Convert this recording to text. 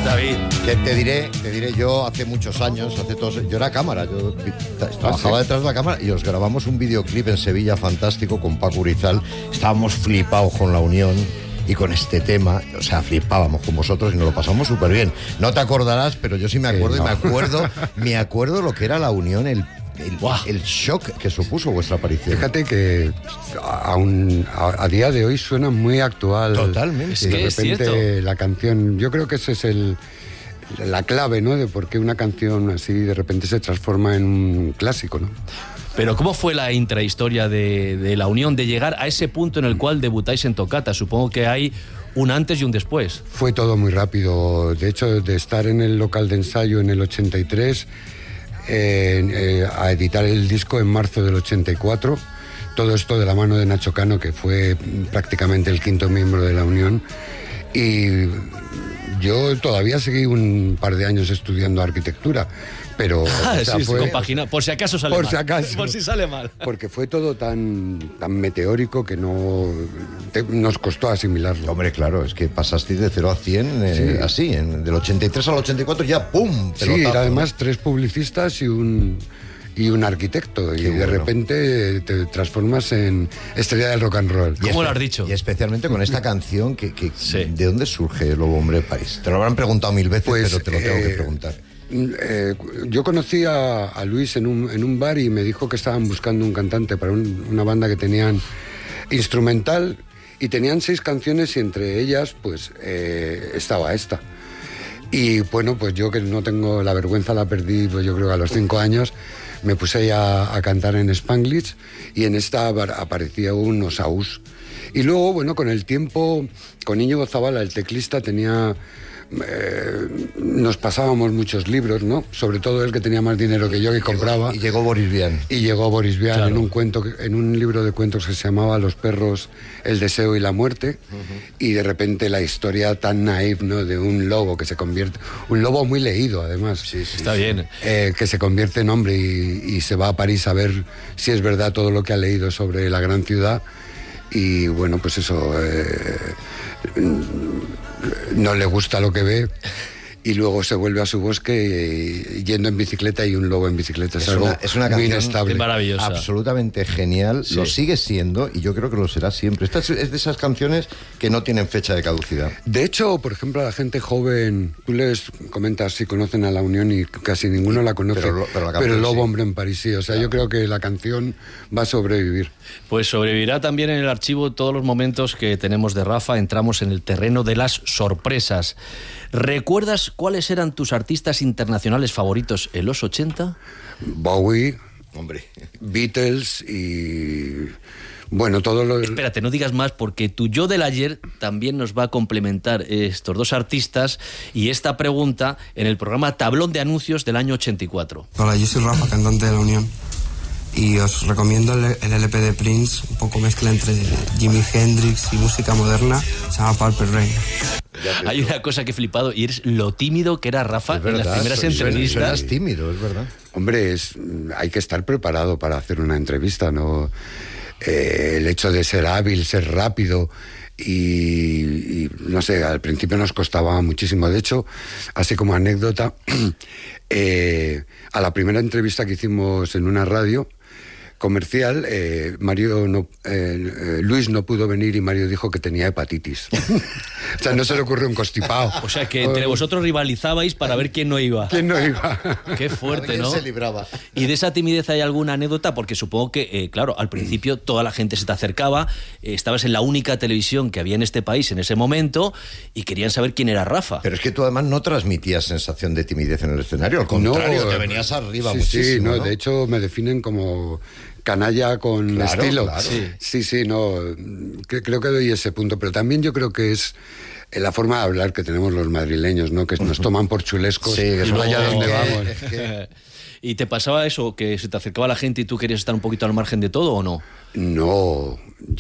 David. Te diré, yo hace muchos años, yo era cámara, yo trabajaba detrás de la cámara y os grabamos un videoclip en Sevilla fantástico con Paco Urizal. Estábamos flipados con La Unión y con este tema, o sea, flipábamos con vosotros y nos lo pasamos súper bien. No te acordarás, pero yo sí me acuerdo, y me acuerdo lo que era La Unión, el shock que supuso vuestra aparición. Fíjate que a día de hoy suena muy actual. Totalmente. Es que de repente la canción, yo creo que ese es la clave, ¿no? De por qué una canción así de repente se transforma en un clásico, ¿no? Pero ¿cómo fue la intrahistoria de La Unión, de llegar a ese punto en el cual debutáis en Toccata? Supongo que hay un antes y un después. Fue todo muy rápido. De hecho, de estar en el local de ensayo en el 83... a editar el disco en marzo del 84, todo esto de la mano de Nacho Cano, que fue prácticamente el quinto miembro de La Unión, y yo todavía seguí un par de años estudiando arquitectura, pero fue compagina, por si acaso sale mal. Por si sale mal. Porque fue todo tan meteórico que nos costó asimilarlo. Hombre, claro, es que pasasteis de 0 a 100 así, del 83 al 84 ya ¡pum! Sí, y además 3 publicistas y un arquitecto. Qué y de repente te transformas en estrella del rock and roll. ¿Cómo lo has dicho? Y especialmente con esta canción, sí. ¿De dónde surge Lobo Hombre de París? Te lo habrán preguntado 1000 veces, pero te lo tengo que preguntar. Yo conocí a Luis en un bar y me dijo que estaban buscando un cantante para una banda que tenían instrumental y tenían 6 canciones y entre ellas pues estaba esta. Y bueno, pues yo que no tengo la vergüenza, la perdí pues yo creo que a los 5 años, me puse ya a cantar en Spanglish y en esta aparecía un Osaús. Y luego, bueno, con el tiempo, con Íñigo Zabala, el teclista, nos pasábamos muchos libros, ¿no? Sobre todo él, que tenía más dinero que yo, que compraba. Y llegó Boris Vian. Claro. en un libro de cuentos que se llamaba Los perros, el deseo y la muerte. Y de repente la historia tan naif, ¿no? De un lobo que se convierte... Un lobo muy leído, además. Sí, está bien. Que se convierte en hombre y se va a París a ver si es verdad todo lo que ha leído sobre la gran ciudad. Y bueno, pues eso... no le gusta lo que ve y luego se vuelve a su bosque yendo en bicicleta, y un lobo en bicicleta. Es una canción muy inestable. Maravillosa. Absolutamente genial. Sí. Lo sigue siendo y yo creo que lo será siempre. Esta es de esas canciones que no tienen fecha de caducidad. De hecho, por ejemplo, a la gente joven, tú les comentas si conocen a La Unión y casi ninguno la conoce. Pero el Lobo Hombre en París sí. O sea, yo creo que la canción va a sobrevivir. Pues sobrevivirá también en el archivo todos los momentos que tenemos de Rafa. Entramos en el terreno de las sorpresas. ¿Recuerdas cuáles eran tus artistas internacionales favoritos en los 80? Bowie, hombre, Beatles y... Bueno, todo lo... Espérate, no digas más, porque tu yo del ayer también nos va a complementar estos dos artistas y esta pregunta en el programa Tablón de Anuncios del año 84. Hola, yo soy Rafa, cantante de La Unión. Y os recomiendo el LP de Prince, un poco mezcla entre Jimi Hendrix y música moderna, se llama Purple Rain. Hay una cosa que he flipado, y eres lo tímido que era Rafa en las primeras entrevistas. Suenas tímido, es verdad. Hombre, hay que estar preparado para hacer una entrevista, ¿no? El hecho de ser hábil, ser rápido... Y no sé, al principio nos costaba muchísimo. De hecho, así como anécdota, a la primera entrevista que hicimos en una radio comercial, Luis no pudo venir y Mario dijo que tenía hepatitis. O sea, no se le ocurrió un constipado. O sea, que entre vosotros rivalizabais para ver quién no iba. ¿Quién no iba? Qué fuerte, ¿no? Se libraba. ¿Y de esa timidez hay alguna anécdota? Porque supongo que, claro, al principio toda la gente se te acercaba, estabas en la única televisión que había en este país en ese momento y querían saber quién era Rafa. Pero es que tú además no transmitías sensación de timidez en el escenario, al contrario, te venías arriba muchísimo. Sí, ¿no? De hecho me definen como... canalla con estilo. Claro. Sí, no. Creo que doy ese punto, pero también yo creo que es la forma de hablar que tenemos los madrileños, ¿no? Que nos toman por chulescos y vaya donde vamos. ¿Y te pasaba eso, que se te acercaba la gente y tú querías estar un poquito al margen de todo o no? No.